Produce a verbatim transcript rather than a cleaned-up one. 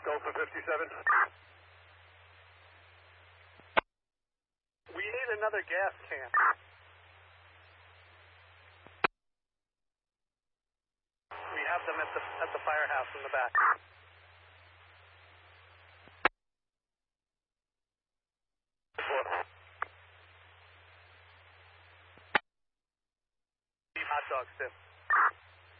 Delta fifty-seven. We need another gas can. We have them at the at the firehouse in the back. Hot dogs too.